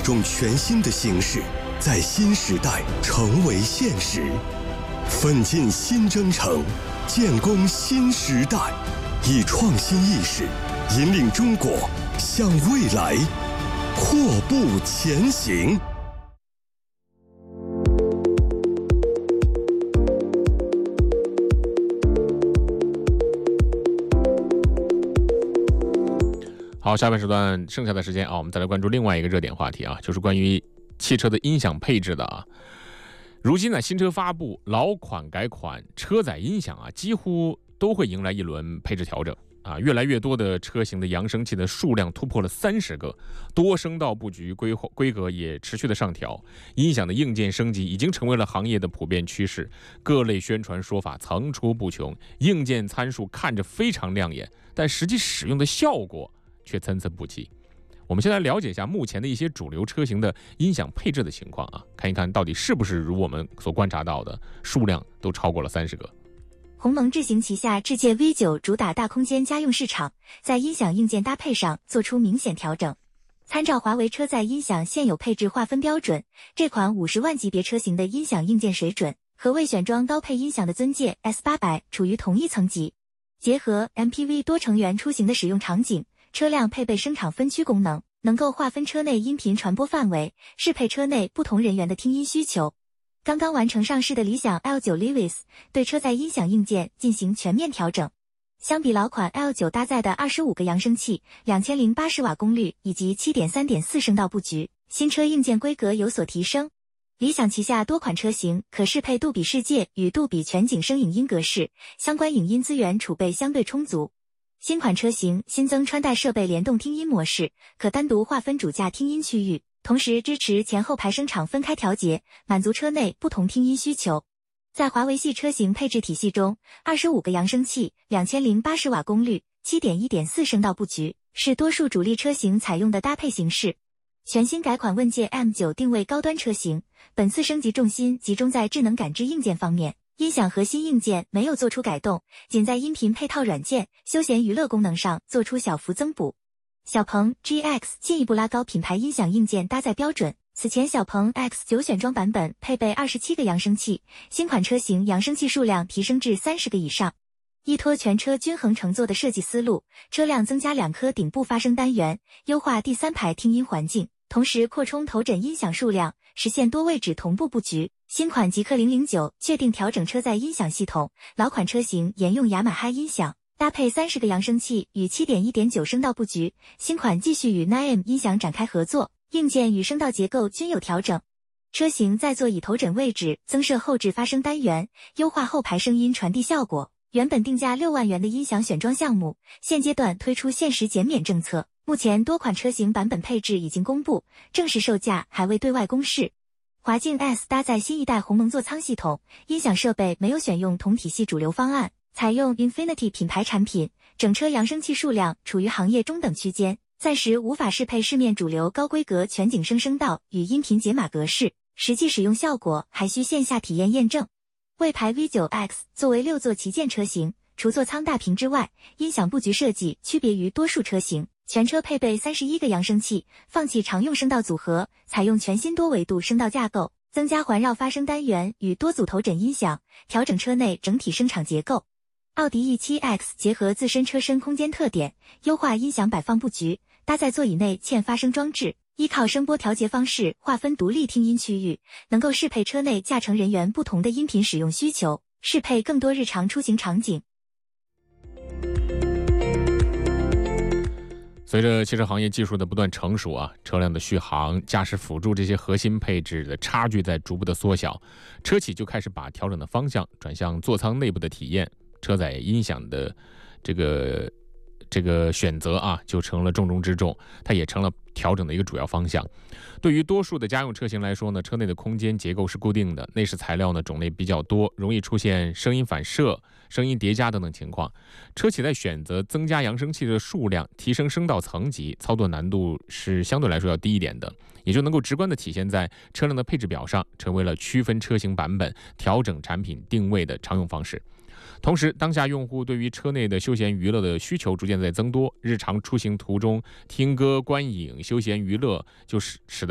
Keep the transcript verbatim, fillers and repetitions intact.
种全新的形式，在新时代成为现实。奋进新征程，建功新时代，以创新意识引领中国向未来阔步前行。 好，下半时段剩下的时间啊，我们再来关注另外一个热点话题啊，就是关于汽车的音响配置的啊。如今呢，新车发布，老款改款，车载音响啊，几乎都会迎来一轮配置调整啊。越来越多的车型的扬声器的数量突破了三十个，多声道布局规规格也持续的上调，音响的硬件升级已经成为了行业的普遍趋势。各类宣传说法层出不穷，硬件参数看着非常亮眼，但实际使用的效果却参差不齐。我们先来了解一下目前的一些主流车型的音响配置的情况啊，看一看到底是不是如我们所观察到的数量都超过了三十个。 鸿蒙智行旗下智界 V 九 主打大空间家用市场，在音响硬件搭配上做出明显调整。参照华为车载音响现有配置划分标准，这款五十万级别车型的音响硬件水准和未选装高配音响的尊界 S 八百 处于同一层级。结合 M P V 多成员出行的使用场景，车辆配备声场分区功能，能够划分车内音频传播范围，适配车内不同人员的听音需求。刚刚完成上市的理想 L 九 Lewis 对车载音响硬件进行全面调整。相比老款 L 九 搭载的二十五个扬声器、两千零八十瓦功率以及 七点三点四 声道布局，新车硬件规格有所提升。理想旗下多款车型可适配杜比世界与杜比全景声影音格式，相关影音资源储备相对充足。新款车型新增穿戴设备联动听音模式，可单独划分主驾听音区域，同时支持前后排声场分开调节，满足车内不同听音需求。在华为系车型配置体系中，二十五个扬声器、两千零八十瓦功率、七点一点四 声道布局是多数主力车型采用的搭配形式。全新改款问界 M 九 定位高端车型，本次升级重心集中在智能感知硬件方面，音响核心硬件没有做出改动，仅在音频配套软件、休闲娱乐功能上做出小幅增补。小鹏 G X 进一步拉高品牌音响硬件搭载标准，此前小鹏 X 九 选装版本配备二十七个扬声器，新款车型扬声器数量提升至三十个以上。依托全车均衡乘坐的设计思路，车辆增加两颗顶部发声单元，优化第三排听音环境，同时扩充头枕音响数量，实现多位置同步布局。新款极氪零零九确定调整车载音响系统，老款车型沿用雅马哈音响，搭配三十个扬声器与 七点一点九 声道布局。新款继续与 N I M 音响展开合作，硬件与声道结构均有调整。车型在座椅头枕位置增设后置发声单元，优化后排声音传递效果。原本定价六万元的音响选装项目，现阶段推出限时减免政策，目前多款车型版本配置已经公布，正式售价还未对外公示。华境 S 搭载新一代鸿蒙座舱系统，音响设备没有选用同体系主流方案，采用 Infinity 品牌产品，整车扬声器数量处于行业中等区间，暂时无法适配市面主流高规格全景声声道与音频解码格式，实际使用效果还需线下体验验证。魏牌 V 九 X 作为六座旗舰车型，除座舱大屏之外，音响布局设计区别于多数车型，全车配备三十一个扬声器，放弃常用声道组合，采用全新多维度声道架构，增加环绕发声单元与多组头枕音响，调整车内整体声场结构。奥迪 E 七 X 结合自身车身空间特点，优化音响摆放布局，搭载座椅内嵌发声装置，依靠声波调节方式划分独立听音区域，能够适配车内驾乘人员不同的音频使用需求，适配更多日常出行场景。 随着汽车行业技术的不断成熟啊，车辆的续航、驾驶辅助这些核心配置的差距在逐步的缩小，车企就开始把调整的方向转向座舱内部的体验，车载音响的这个这个选择啊，就成了重中之重，它也成了调整的一个主要方向。对于多数的家用车型来说呢，车内的空间结构是固定的，内饰材料呢种类比较多，容易出现声音反射、声音叠加等等情况。车企在选择增加扬声器的数量、提升声道层级，操作难度是相对来说要低一点的，也就能够直观地体现在车辆的配置表上，成为了区分车型版本、调整产品定位的常用方式。同时，当下用户对于车内的休闲娱乐的需求逐渐在增多，日常出行途中听歌、观影、休闲娱乐就使使得